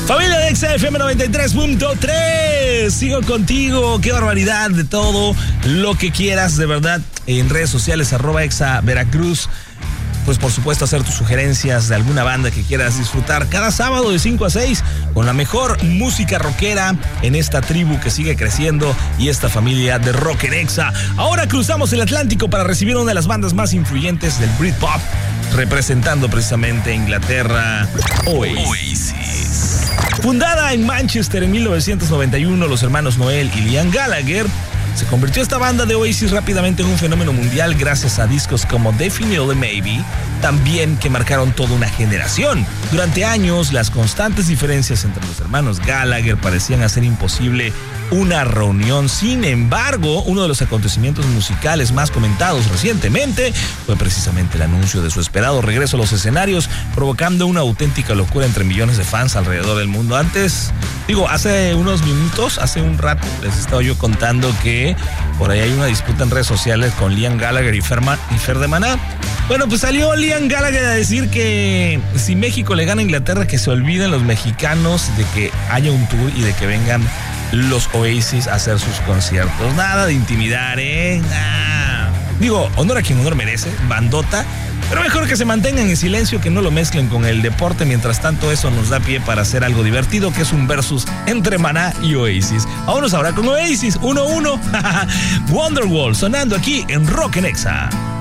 Familia de Exa FM 93.3, sigo contigo, qué barbaridad, de todo lo que quieras, de verdad, en redes sociales, @Exa Veracruz. Pues por supuesto hacer tus sugerencias de alguna banda que quieras disfrutar cada sábado de 5 a 6 con la mejor música rockera en esta tribu que sigue creciendo y esta familia de rock en Exa. Ahora cruzamos el Atlántico para recibir una de las bandas más influyentes del Britpop, representando precisamente Inglaterra, Oasis. Fundada en Manchester en 1991, los hermanos Noel y Liam Gallagher, se convirtió esta banda de Oasis rápidamente en un fenómeno mundial gracias a discos como Definitely Maybe, también que marcaron toda una generación. Durante años, las constantes diferencias entre los hermanos Gallagher parecían hacer imposible una reunión. Sin embargo, uno de los acontecimientos musicales más comentados recientemente fue precisamente el anuncio de su esperado regreso a los escenarios, provocando una auténtica locura entre millones de fans alrededor del mundo. Hace unos minutos, hace un rato, les estaba yo contando que por ahí hay una disputa en redes sociales con Liam Gallagher y Fer de Maná. Bueno, pues salió Liam Gallagher a decir que si México le gana a Inglaterra, que se olviden los mexicanos de que haya un tour y de que vengan los Oasis a hacer sus conciertos. Nada de intimidar, honor a quien honor merece, bandota. Pero mejor que se mantengan en silencio, que no lo mezclen con el deporte. Mientras tanto, eso nos da pie para hacer algo divertido, que es un versus entre Maná y Oasis. Vámonos ahora con Oasis 1-1. Wonderwall sonando aquí en Rock en Exa.